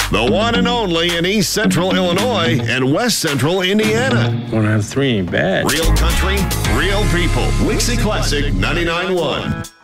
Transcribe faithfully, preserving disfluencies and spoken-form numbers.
the one and only in East Central Illinois and West Central Indiana. One out of three ain't bad. Real country, real people. Wixie Classic ninety-nine point one.